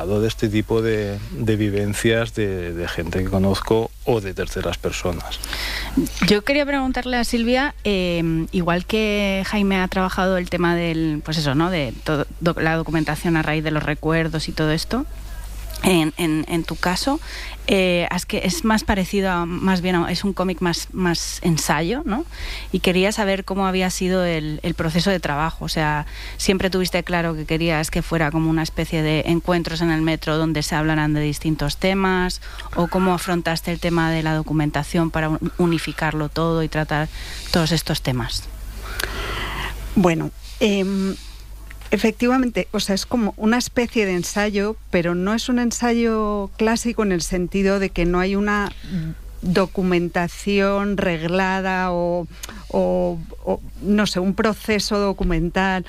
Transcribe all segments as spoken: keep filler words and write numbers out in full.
de este tipo de, de vivencias de, de gente que conozco o de terceras personas. Yo quería preguntarle a Silvia, eh, igual que Jaime ha trabajado el tema del, pues eso, ¿no? De todo, do, la documentación a raíz de los recuerdos y todo esto. En, en, en tu caso, eh, es que es más parecido a, más bien a, es un cómic más, más ensayo, ¿no? Y quería saber cómo había sido el, el proceso de trabajo. O sea, siempre tuviste claro que querías que fuera como una especie de encuentros en el metro donde se hablaran de distintos temas, o cómo afrontaste el tema de la documentación para unificarlo todo y tratar todos estos temas. Bueno, eh... efectivamente, o sea, es como una especie de ensayo, pero no es un ensayo clásico en el sentido de que no hay una documentación reglada o, o, o no sé, un proceso documental.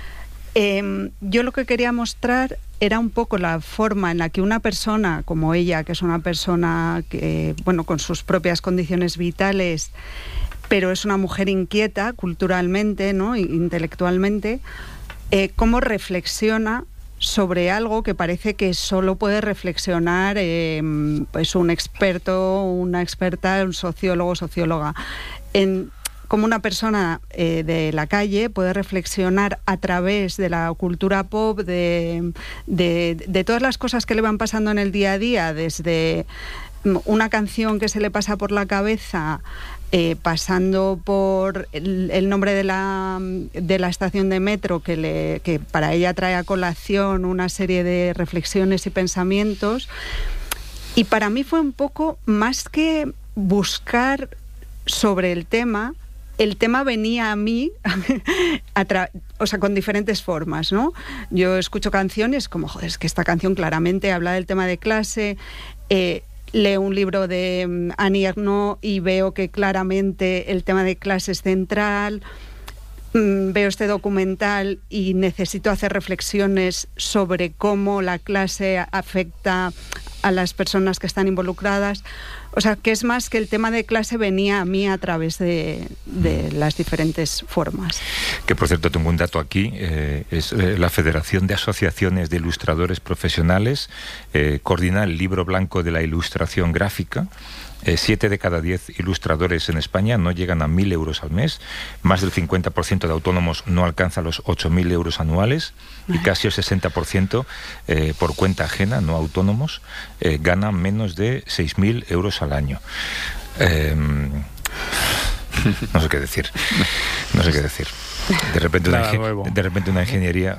Eh, yo lo que quería mostrar era un poco la forma en la que una persona como ella, que es una persona que, bueno, con sus propias condiciones vitales, pero es una mujer inquieta culturalmente, ¿no? Intelectualmente, Eh, cómo reflexiona sobre algo que parece que solo puede reflexionar eh, pues un experto, una experta, un sociólogo, socióloga. En, como una persona eh, de la calle puede reflexionar a través de la cultura pop, de, de, de todas las cosas que le van pasando en el día a día, desde una canción que se le pasa por la cabeza, Eh, pasando por el, el nombre de la, de la estación de metro que, le, que para ella trae a colación una serie de reflexiones y pensamientos. Y para mí fue un poco más que buscar sobre el tema, el tema venía a mí a tra- o sea, con diferentes formas, ¿no? Yo escucho canciones como, joder, es que esta canción claramente habla del tema de clase. eh, Leo un libro de um, Annie Ernaux y veo que claramente el tema de clase es central. Mm, veo este documental y necesito hacer reflexiones sobre cómo la clase afecta a las personas que están involucradas. O sea, que es más que el tema de clase venía a mí a través de, de las diferentes formas. Que, por cierto, tengo un dato aquí, eh, es eh, la Federación de Asociaciones de Ilustradores Profesionales, eh, coordina el Libro Blanco de la Ilustración Gráfica. Eh, siete de cada diez ilustradores en España no llegan a mil euros al mes, más del cincuenta por ciento de autónomos no alcanza los ocho mil euros anuales y casi el sesenta por ciento eh, por cuenta ajena, no autónomos, eh, ganan menos de seis mil euros al año. Eh, no sé qué decir, no sé qué decir. De repente, una, ingen- de repente una ingeniería...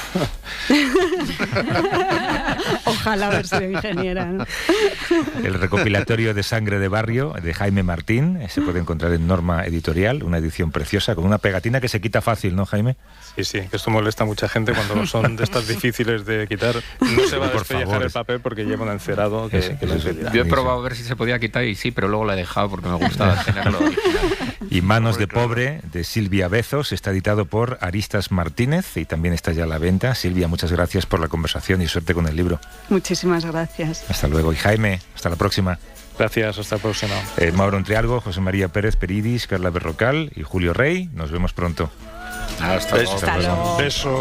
Ojalá haber sido ingeniera, ¿no? El recopilatorio de Sangre de Barrio de Jaime Martín se puede encontrar en Norma Editorial, una edición preciosa con una pegatina que se quita fácil, ¿no, Jaime? Sí, sí, que esto molesta a mucha gente cuando son de estas difíciles de quitar. No se va a despellejar el papel porque lleva un encerado que, es, que es, es, Yo he probado a ver si se podía quitar y sí, pero luego la he dejado porque me gusta tenerlo original. Y Manos de Pobre, de Silvia Bezos, está editado por Aristas Martínez y también está ya a la venta. Silvia, muchas gracias por la conversación y suerte con el libro. Muchísimas gracias. Hasta luego. Y Jaime, hasta la próxima. Gracias, hasta la próxima. Eh, Mauro Entrialgo, José María Pérez Peridis, Carla Berrocal y Julio Rey. Nos vemos pronto. Hasta luego. Hasta luego. Beso.